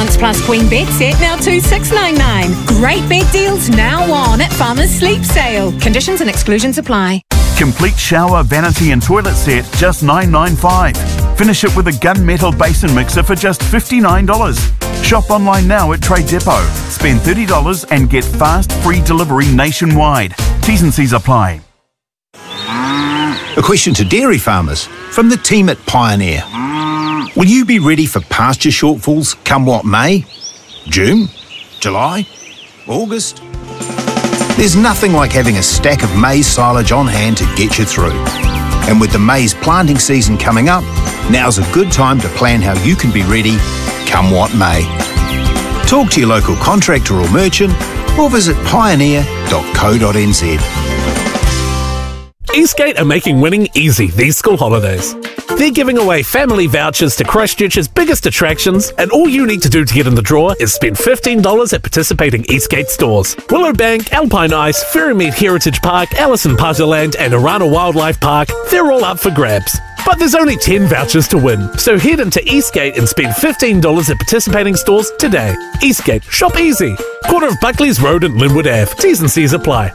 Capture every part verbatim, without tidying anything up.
Bronze Plus Queen bed set now two six nine nine. Great bed deals now on at Farmers Sleep Sale. Conditions and exclusions apply. Complete shower, vanity and toilet set, just nine ninety-five. Finish it with a gunmetal basin mixer for just fifty-nine dollars. Shop online now at Trade Depot. Spend thirty dollars and get fast, free delivery nationwide. T's and C's apply. A question to dairy farmers from the team at Pioneer. Will you be ready for pasture shortfalls come what may? June? July? August? There's nothing like having a stack of maize silage on hand to get you through. And with the maize planting season coming up, now's a good time to plan how you can be ready come what may. Talk to your local contractor or merchant or visit pioneer dot co dot n z. Eastgate are making winning easy these school holidays. They're giving away family vouchers to Christchurch's biggest attractions, and all you need to do to get in the draw is spend fifteen dollars at participating Eastgate stores. Willowbank, Alpine Ice, Ferrymead Heritage Park, Allison Puzzleland and Arana Wildlife Park, they're all up for grabs. But there's only ten vouchers to win, so head into Eastgate and spend fifteen dollars at participating stores today. Eastgate, shop easy. Corner of Buckley's Road and Linwood Avenue. T's and C's apply.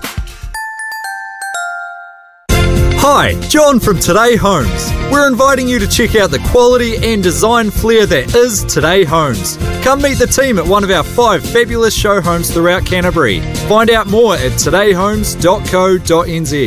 Hi, John from Today Homes. We're inviting you to check out the quality and design flair that is Today Homes. Come meet the team at one of our five fabulous show homes throughout Canterbury. Find out more at today homes dot co dot n z.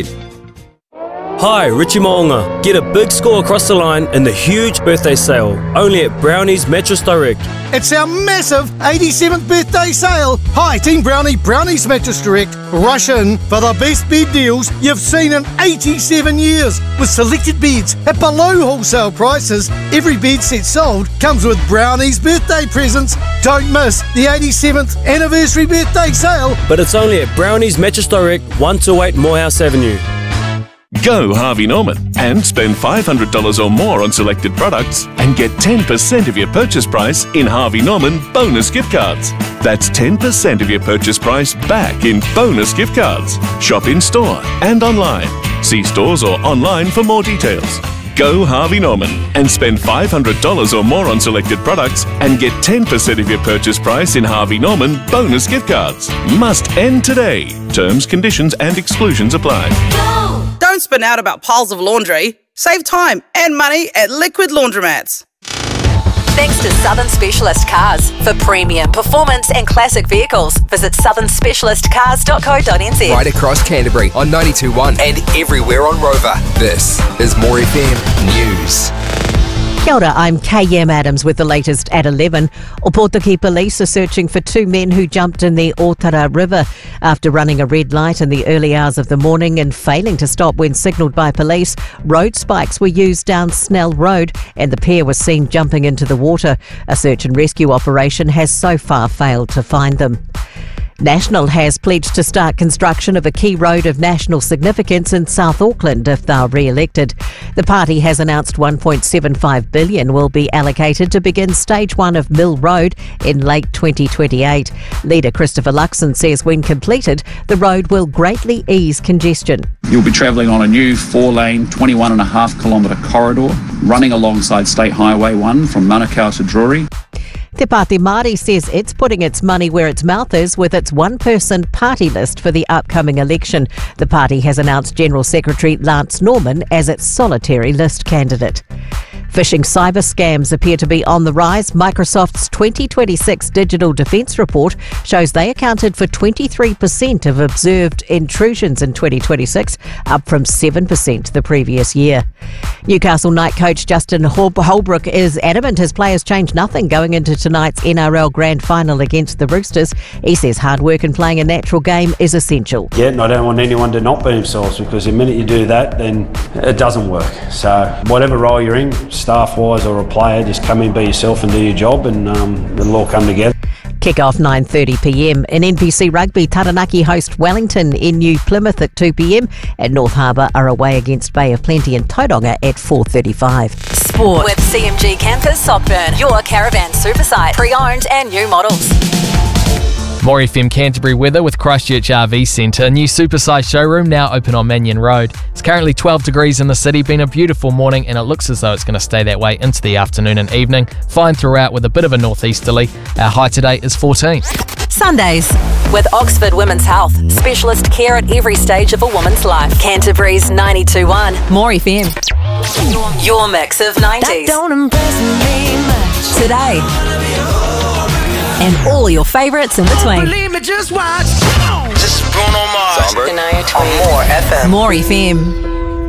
Hi, Richie Moonga. Get a big score across the line in the huge birthday sale, only at Brownie's Mattress Direct. It's our massive eighty-seventh birthday sale. Hi, Team Brownie, Brownie's Mattress Direct. Rush in for the best bed deals you've seen in eighty-seven years. With selected beds at below wholesale prices, every bed set sold comes with Brownie's birthday presents. Don't miss the eighty-seventh anniversary birthday sale. But it's only at Brownie's Mattress Direct, one two eight Morehouse Avenue. Go Harvey Norman and spend five hundred dollars or more on selected products and get ten percent of your purchase price in Harvey Norman bonus gift cards. That's ten percent of your purchase price back in bonus gift cards. Shop in store and online. See stores or online for more details. Go Harvey Norman and spend five hundred dollars or more on selected products and get ten percent of your purchase price in Harvey Norman bonus gift cards. Must end today. Terms, conditions and exclusions apply. Go! Don't spin out about piles of laundry. Save time and money at Liquid Laundromats. Thanks to Southern Specialist Cars. For premium, performance and classic vehicles, visit southern specialist cars dot co dot n z. Right across Canterbury on ninety-two point one and everywhere on Rover. This is More F M News. Kia ora, I'm K M Adams with the latest at eleven. Opotiki police are searching for two men who jumped in the Otara River after running a red light in the early hours of the morning and failing to stop when signalled by police. Road spikes were used down Snell Road and the pair was seen jumping into the water. A search and rescue operation has so far failed to find them. National has pledged to start construction of a key road of national significance in South Auckland if they're re-elected. The party has announced one point seven five billion dollars will be allocated to begin stage one of Mill Road in late twenty twenty-eight. Leader Christopher Luxon says when completed, the road will greatly ease congestion. You'll be travelling on a new four-lane, twenty-one and a half kilometre corridor running alongside State Highway one from Manukau to Drury. Te Pāti Māori says it's putting its money where its mouth is with its one-person party list for the upcoming election. The party has announced General Secretary Lance Norman as its solitary list candidate. Phishing cyber scams appear to be on the rise. Microsoft's twenty twenty-six Digital Defence Report shows they accounted for twenty-three percent of observed intrusions in twenty twenty-six, up from seven percent the previous year. Newcastle night coach Justin Holbrook is adamant his players change nothing going into tonight's N R L Grand Final against the Roosters. He says hard work and playing a natural game is essential. Yeah, and I don't want anyone to not be themselves, because the minute you do that, then it doesn't work. So whatever role you're in, staff-wise or a player, just come in, be yourself and do your job, and um, it'll all come together. Kick-off nine thirty p m. In N P C Rugby, Taranaki host Wellington in New Plymouth at two p m and North Harbour are away against Bay of Plenty in Tauranga at four thirty-five. Sport with C M G Campers Sockburn, your caravan super site, pre-owned and new models. More F M Canterbury weather with Christchurch R V Centre. New supersized showroom now open on Mannion Road. It's currently twelve degrees in the city, been a beautiful morning, and it looks as though it's going to stay that way into the afternoon and evening. Fine throughout with a bit of a northeasterly. Our high today is fourteen. Sundays with Oxford Women's Health. Specialist care at every stage of a woman's life. Canterbury's ninety-two point one. More F M. Your mix of nineties. That don't impress me much. Today. And all your favourites in between. Believe me, just watch. This is Bruno Mars. On More F M. More F M.